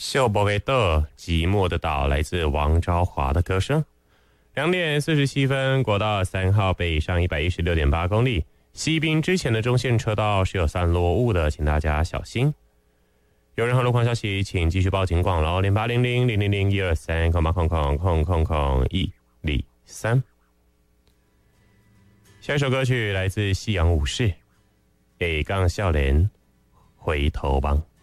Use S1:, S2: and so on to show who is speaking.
S1: 秀波给的寂寞的岛来自王昭华的歌声。2点47分，国道3号北上116.8公里，西滨之前的中线车道是有散落物的，请大家小心。有任何路况消息，请继续报警广喽，0800-000-123，123。下一首歌曲来自夕阳武士，A 杠笑脸回头望。